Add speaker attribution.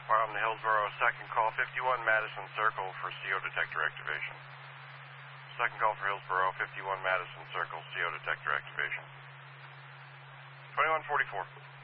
Speaker 1: Farm to Hillsborough, second call, 51 Madison Circle for CO detector activation. Second call for Hillsborough, 51 Madison Circle, CO detector activation. 2144.